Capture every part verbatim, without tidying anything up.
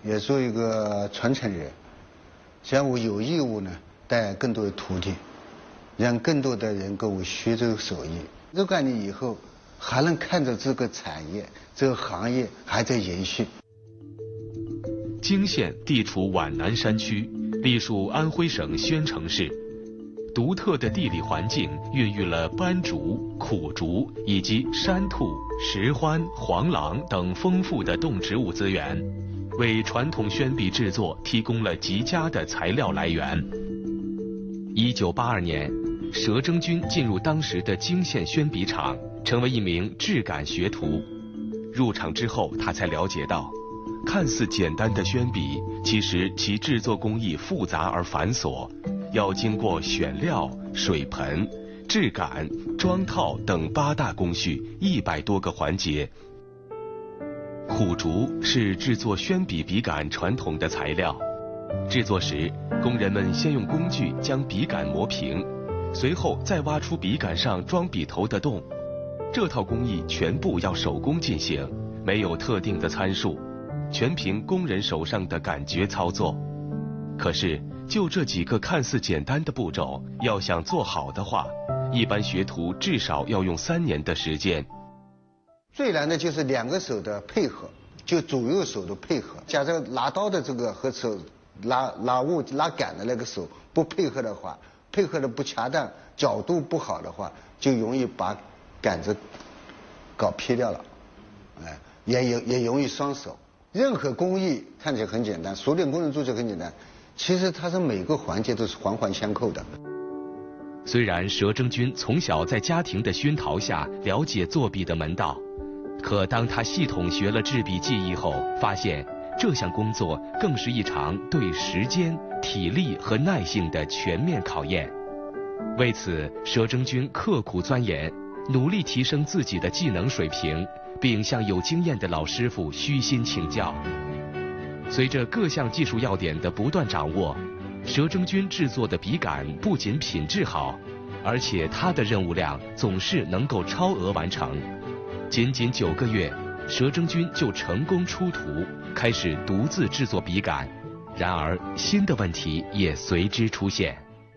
也做一个传承人。像我有义务呢，带更多的徒弟，让更多的人跟我学这个手艺。若干年以后，还能看着这个产业、这个行业还在延续。 泾县地处皖南山区，隶属安徽省宣城市。独特的地理环境孕育了斑竹、苦竹以及山兔、石獾、黄狼等丰富的动植物资源，为传统宣笔制作提供了极佳的材料来源。一九八二年，佘征军进入当时的泾县宣笔厂，成为一名质感学徒。入厂之后，他才了解到，看似简单的宣笔，其实其制作工艺复杂而繁琐，要经过选料、水盆、质感、装套等八大工序一百多个环节。苦竹是制作宣笔笔杆传统的材料，制作时，工人们先用工具将笔杆磨平，随后再挖出笔杆上装笔头的洞。这套工艺全部要手工进行，没有特定的参数，全凭工人手上的感觉操作。可是，就这几个看似简单的步骤，要想做好的话，一般学徒至少要用三年的时间。 最难的就是两个手的配合，就左右手的配合。假设拿刀的这个和手拉拉物拉杆的那个手不配合的话，配合的不恰当，角度不好的话，就容易把杆子搞劈掉了，哎，也也也容易伤手。任何工艺看起来很简单，熟练工人做起来很简单，其实它是每个环节都是环环相扣的。 虽然佘征军从小在家庭的熏陶下了解作笔的门道，可当他系统学了制笔技艺后，发现这项工作更是一场对时间、体力和耐性的全面考验。为此，佘征军刻苦钻研，努力提升自己的技能水平，并向有经验的老师傅虚心请教。随着各项技术要点的不断掌握，佘征军制作的笔杆不仅品质好，而且他的任务量总是能够超额完成。仅仅九个月，佘征军就成功出图，开始独自制作笔杆。然而，新的问题也随之出现。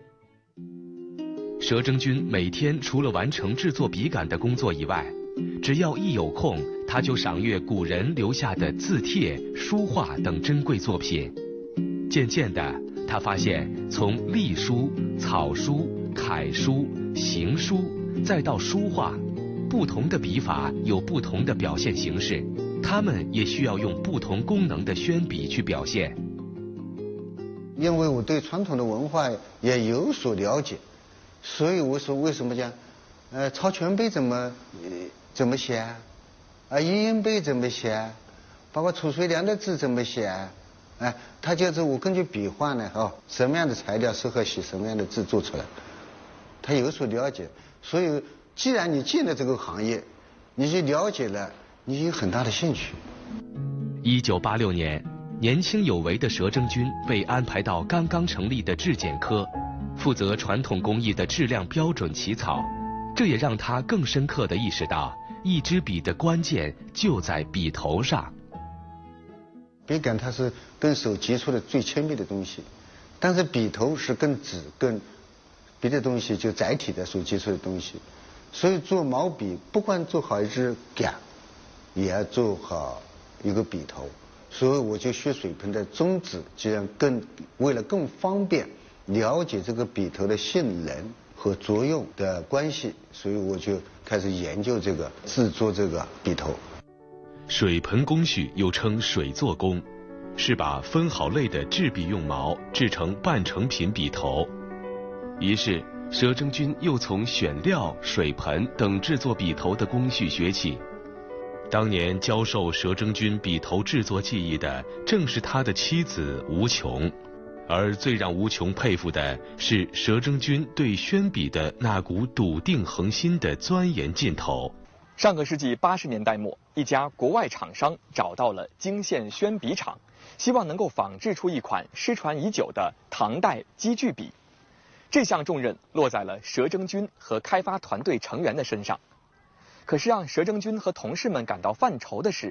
佘征军每天除了完成制作笔杆的工作以外，只要一有空，他就赏阅古人留下的字帖、书画等珍贵作品。渐渐的，他发现从隶书、草书、楷书、行书，再到书画，不同的笔法有不同的表现形式，它们也需要用不同功能的宣笔去表现。 因为我对传统的文化也有所了解，所以我说为什么讲，呃，曹全碑怎么、呃、怎么写啊？啊，余英碑怎么写啊？包括褚遂良的字怎么写啊？哎，他就是我根据笔画呢，哦，什么样的材料适合写什么样的字做出来，他有所了解。所以，既然你进了这个行业，你就了解了，你有很大的兴趣。 一九八六年，年轻有为的佘征军被安排到刚刚成立的制检科，负责传统工艺的质量标准起草。这也让他更深刻地意识到，一支笔的关键就在笔头上。 笔杆它是跟手接触的最亲密的东西，但是笔头是跟纸跟别的东西就载体的所接触的东西，所以做毛笔不光做好一支杆，也要做好一个笔头。所以我就学水盆的宗旨，这样更为了更方便了解这个笔头的性能和作用的关系，所以我就开始研究这个制作这个笔头。 水盆工序又称水做工，是把分好类的制笔用毛制成半成品笔头。于是，佘征军又从选料、水盆等制作笔头的工序学起。当年教授佘征军笔头制作技艺的，正是他的妻子吴琼。而最让吴琼佩服的是佘征军对宣笔的那股笃定恒心的钻研劲头。 上个世纪八十年代末，一家国外厂商找到了泾县宣笔厂，希望能够仿制出一款失传已久的唐代积句笔。这项重任落在了佘征军和开发团队成员的身上。可是让佘征军和同事们感到犯愁的是，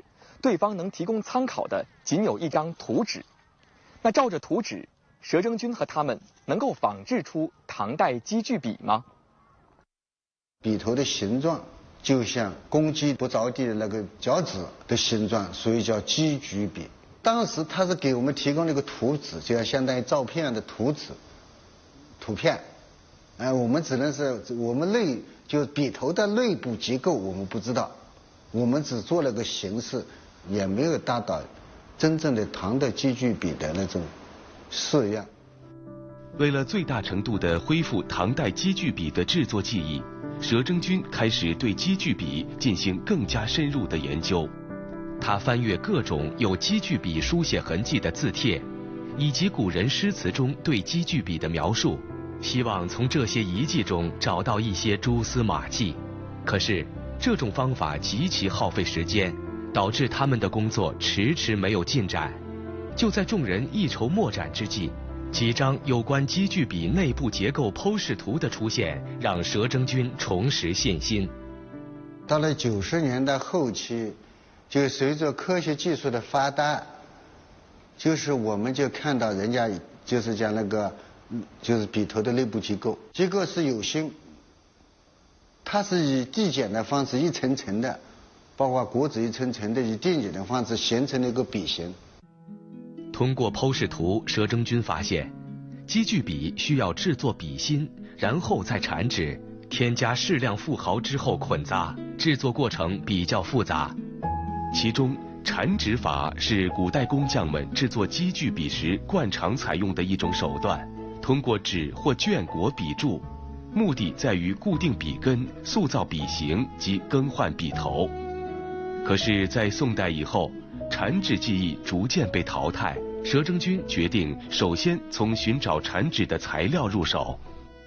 对方能提供参考的仅有一张图纸。那照着图纸，佘征军和他们能够仿制出唐代积聚笔吗？ 笔头的形状就像公鸡不着地的那个脚趾的形状，所以叫积聚笔。当时他是给我们提供了一个图纸，就像相当于照片的图纸、图片。哎、呃，我们只能是我们内就笔头的内部结构我们不知道，我们只做了个形式，也没有达到真正的唐代积聚笔的那种式样。 为了最大程度地恢复唐代积聚笔的制作技艺，佘征军开始对积聚笔进行更加深入的研究。他翻阅各种有积聚笔书写痕迹的字帖，以及古人诗词中对积聚笔的描述，希望从这些遗迹中找到一些蛛丝马迹。可是这种方法极其耗费时间，导致他们的工作迟迟没有进展。就在众人一筹莫展之际，几张有关积聚笔内部结构剖视图的出现，让佘征军重拾信心。 到了九十年代后期，就随着科学技术的发达，就是我们就看到人家就是讲那个就是笔头的内部结构，结构是有心，它是以递减的方式一层层的，包括果子一层层的以递减的方式形成了一个笔形。 通过剖视图，佘征军发现，积聚笔需要制作笔芯，然后再缠纸，添加适量富毫之后捆扎，制作过程比较复杂。其中，缠纸法是古代工匠们制作积聚笔时惯常采用的一种手段，通过纸或绢裹笔柱，目的在于固定笔根、塑造笔形及更换笔头。可是，在宋代以后，缠纸技艺逐渐被淘汰，佘征军决定首先从寻找缠纸的材料入手。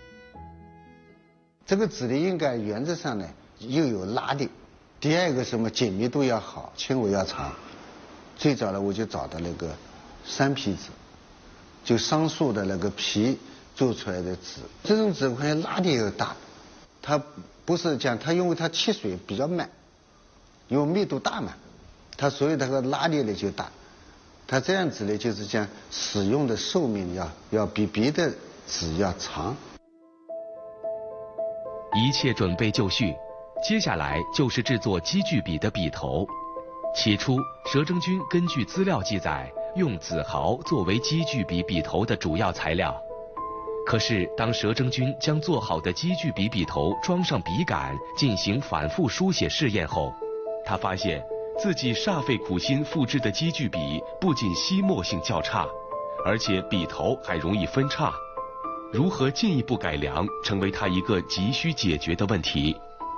这个纸呢，应该原则上呢又有拉力，第二个什么紧密度要好，纤维要长。最早呢，我就找到那个山皮纸，就桑树的那个皮做出来的纸，这种纸块拉力又大，它不是讲它因为它吸水比较慢，因为密度大嘛。它所以它的拉力呢就大，它这样子呢就是讲使用的寿命要要比别的纸要长。 一切准备就绪，接下来就是制作积聚笔的笔头。起初，佘征军根据资料记载，用紫毫作为积聚笔笔头的主要材料。可是，当佘征军将做好的积聚笔笔头装上笔杆，进行反复书写试验后，他发现自己煞费苦心复制的积聚笔不仅吸墨性较差，而且笔头还容易分叉。如何进一步改良，成为他一个急需解决的问题。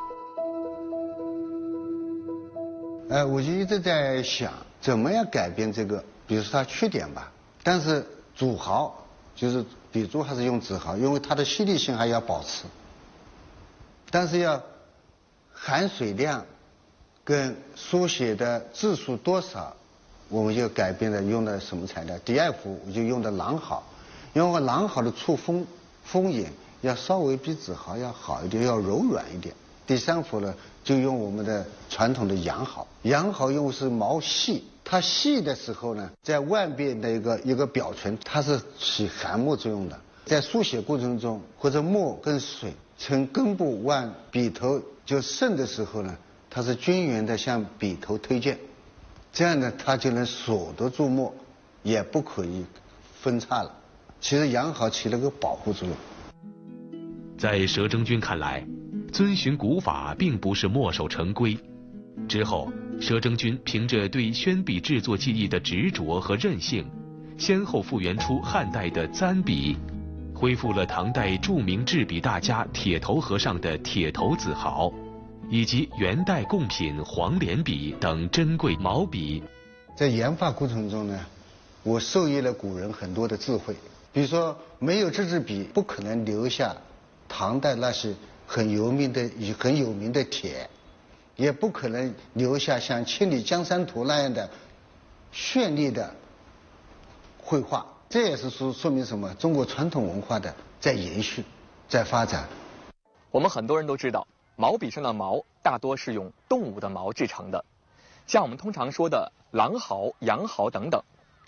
呃，我就一直在想，怎么样改变这个，比如说它缺点吧。但是主毫就是笔珠还是用紫毫，因为它的吸力性还要保持，但是要含水量跟书写的字数多少，我们就改变了用的什么材料。第二幅我就用的狼毫，因为狼毫的触风风眼要稍微比紫毫要好一点，要柔软一点。第三幅呢，就用我们的传统的羊毫。羊毫因为是毛细，它细的时候呢，在外边的一个一个表层，它是起含墨作用的。在书写过程中，或者墨跟水从根部往笔头就渗的时候呢，它是均匀的向笔头推荐，这样呢，它就能锁得住墨，也不可以分叉了。其实羊毫起了个保护作用。 在佘征军看来，遵循古法并不是墨守成规。之后，佘征军凭着对宣笔制作技艺的执着和韧性，先后复原出汉代的簪笔，恢复了唐代著名制笔大家铁头和尚的铁头紫毫，以及元代贡品黄连笔等珍贵毛笔。 在研发过程中呢，我受益了古人很多的智慧。比如说，没有这支笔，不可能留下唐代那些很有名的、很有名的帖，也不可能留下像《千里江山图》那样的绚丽的绘画。这也是说说明什么？中国传统文化的在延续，在发展。 我们很多人都知道，毛笔上的毛大多是用动物的毛制成的。 像我们通常说的狼毫、羊毫等等，